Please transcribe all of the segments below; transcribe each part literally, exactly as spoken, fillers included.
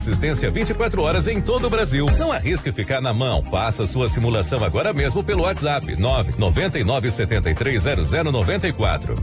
Assistência vinte e quatro horas em todo o Brasil. Não arrisque ficar na mão. Faça sua simulação agora mesmo pelo WhatsApp nove nove nove sete três zero zero nove quatro.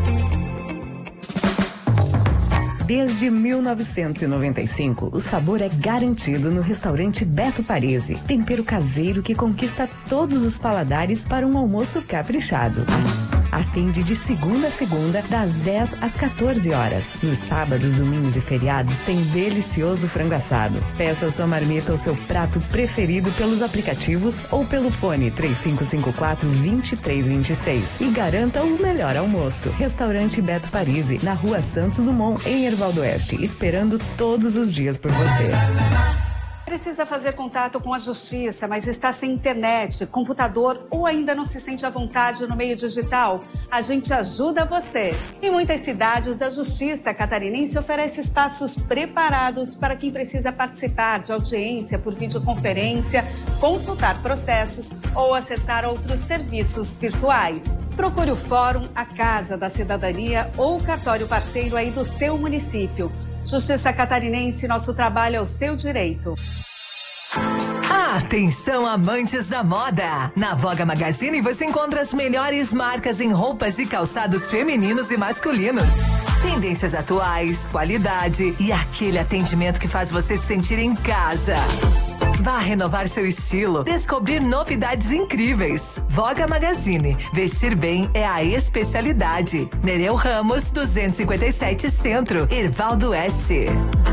Desde mil novecentos e noventa e cinco, o sabor é garantido no restaurante Beto Parisi. Tempero caseiro que conquista todos os paladares para um almoço caprichado. Atende de segunda a segunda, das dez às quatorze horas. Nos sábados, domingos e feriados tem delicioso frango assado. Peça sua marmita ou seu prato preferido pelos aplicativos ou pelo fone três cinco cinco quatro, dois três dois seis e garanta o melhor almoço. Restaurante Beto Parisi, na Rua Santos Dumont, em Ervaldo Oeste, esperando todos os dias por você. Precisa fazer contato com a justiça, mas está sem internet, computador ou ainda não se sente à vontade no meio digital? A gente ajuda você. Em muitas cidades, a Justiça Catarinense oferece espaços preparados para quem precisa participar de audiência por videoconferência, consultar processos ou acessar outros serviços virtuais. Procure o Fórum, a Casa da Cidadania ou o cartório parceiro aí do seu município. Justiça Catarinense, nosso trabalho é o seu direito. Atenção, amantes da moda! Na Voga Magazine você encontra as melhores marcas em roupas e calçados femininos e masculinos. Tendências atuais, qualidade e aquele atendimento que faz você se sentir em casa. Vá renovar seu estilo, descobrir novidades incríveis. Voga Magazine, vestir bem é a especialidade. Nereu Ramos, duzentos e cinquenta e sete Centro, Ervaldo Oeste.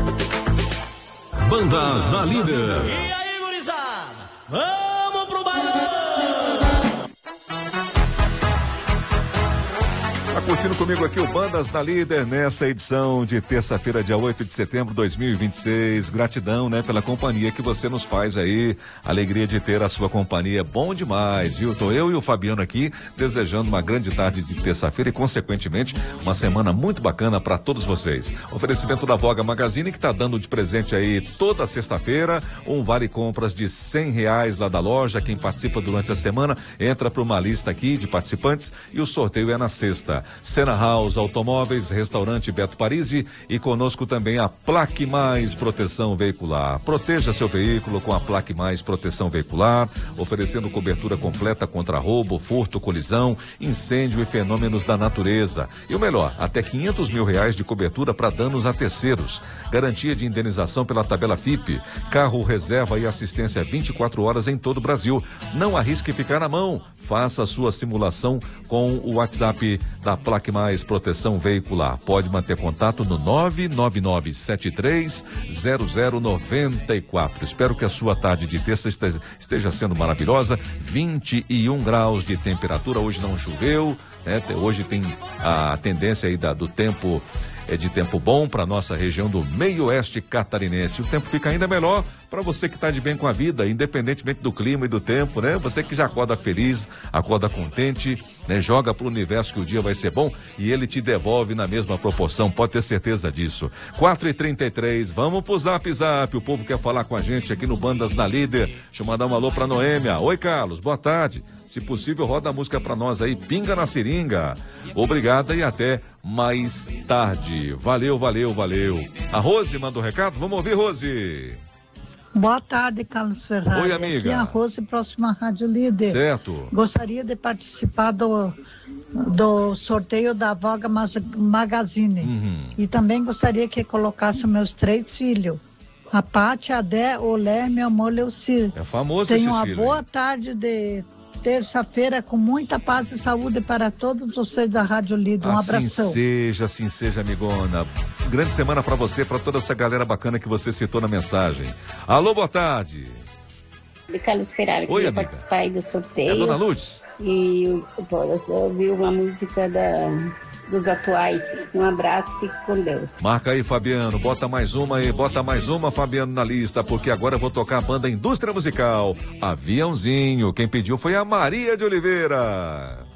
Bandas da Líder. E aí, gurizada? Vamos pro bailão! Tá curtindo comigo aqui o Bandas da Líder nessa edição de terça-feira, dia oito de setembro de dois mil e vinte e seis. Gratidão, né, pela companhia que você nos faz aí. Alegria de ter a sua companhia, bom demais, viu? Tô eu e o Fabiano aqui desejando uma grande tarde de terça-feira e, consequentemente, uma semana muito bacana para todos vocês. Oferecimento da Voga Magazine, que tá dando de presente aí toda sexta-feira um vale compras de cem reais lá da loja. Quem participa durante a semana entra para uma lista aqui de participantes e o sorteio é na sexta. Sena House Automóveis, Restaurante Beto Parisi e conosco também a Plaque Mais Proteção Veicular. Proteja seu veículo com a Plaque Mais Proteção Veicular, oferecendo cobertura completa contra roubo, furto, colisão, incêndio e fenômenos da natureza. E o melhor, até quinhentos mil reais de cobertura para danos a terceiros. Garantia de indenização pela tabela F I P. Carro reserva e assistência vinte e quatro horas em todo o Brasil. Não arrisque ficar na mão. Faça a sua simulação com o WhatsApp da Plaque Mais Proteção Veicular. Pode manter contato no nove nove nove sete três zero zero nove quatro. Espero que a sua tarde de terça esteja sendo maravilhosa. vinte e um graus de temperatura. Hoje não choveu, né? Hoje tem a tendência aí da, do tempo, é de tempo bom para nossa região do meio oeste catarinense. O tempo fica ainda melhor para você que está de bem com a vida, independentemente do clima e do tempo, né? Você que já acorda feliz, acorda contente, né? Joga pro universo que o dia vai ser bom e ele te devolve na mesma proporção, pode ter certeza disso. quatro e trinta e três, vamos pro Zap Zap, o povo quer falar com a gente aqui no Bandas na Líder. Deixa eu mandar um alô pra Noêmia. Oi, Carlos, boa tarde. Se possível, roda a música pra nós aí, Pinga na Seringa. Obrigada e até mais tarde. Valeu, valeu, valeu. A Rose mandou recado, vamos ouvir, Rose. Boa tarde, Carlos Ferrari. Oi, amiga. Aqui é a Rose, próxima Rádio Líder. Certo. Gostaria de participar do, do sorteio da Voga Magazine. Uhum. E também gostaria que colocasse meus três filhos. A Pátia, a Dé, o Lé, meu amor, Leucir. É famoso Tenho esses uma filhos, boa hein? tarde de terça-feira com muita paz e saúde para todos vocês da Rádio Líder. Um assim abração. Assim seja, assim seja, amigona. Grande semana para você, para toda essa galera bacana que você citou na mensagem. Alô, boa tarde. De Carlos Ferrari, Oi, queria amiga. participar aí do sorteio. É Dona Lourdes? E eu, eu ouvi uma música da, dos atuais. Um abraço, fique com Deus. Marca aí, Fabiano, bota mais uma aí, bota mais uma, Fabiano, na lista, porque agora eu vou tocar a banda Indústria Musical, Aviãozinho. Quem pediu foi a Maria de Oliveira.